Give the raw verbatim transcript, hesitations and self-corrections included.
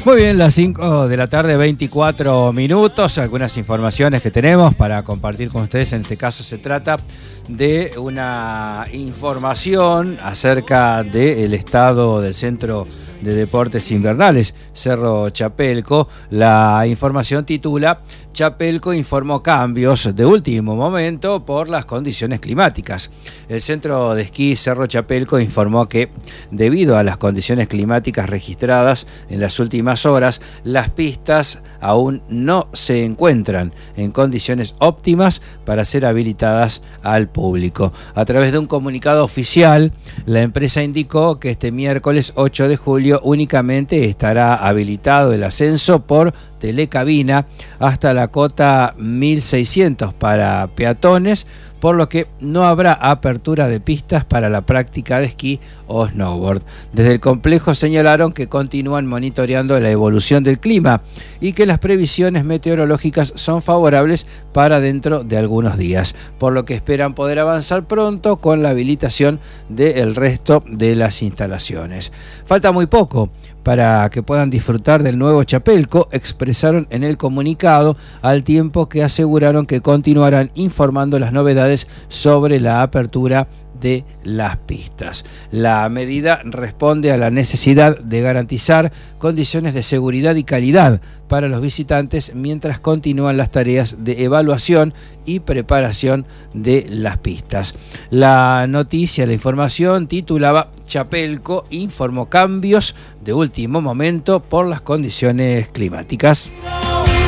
Muy bien, las cinco de la tarde, veinticuatro minutos. Algunas informaciones que tenemos para compartir con ustedes. En este caso se trata de una información acerca del estado del Centro de Deportes Invernales Cerro Chapelco. La información titula: Chapelco informó cambios de último momento por las condiciones climáticas. El Centro de Esquí Cerro Chapelco informó que, debido a las condiciones climáticas registradas en las últimas horas, las pistas aún no se encuentran en condiciones óptimas para ser habilitadas al público. A través de un comunicado oficial, la empresa indicó que este miércoles ocho de julio únicamente estará habilitado el ascenso por telecabina hasta la cota mil seiscientos para peatones, por lo que no habrá apertura de pistas para la práctica de esquí o snowboard. Desde el complejo señalaron que continúan monitoreando la evolución del clima y que las previsiones meteorológicas son favorables para dentro de algunos días, por lo que esperan poder avanzar pronto con la habilitación del resto de las instalaciones. Falta muy poco para que puedan disfrutar del nuevo Chapelco, expresaron en el comunicado, al tiempo que aseguraron que continuarán informando las novedades sobre la apertura de las pistas. La medida responde a la necesidad de garantizar condiciones de seguridad y calidad para los visitantes mientras continúan las tareas de evaluación y preparación de las pistas. La noticia, la información titulaba: Chapelco informó cambios de último momento por las condiciones climáticas.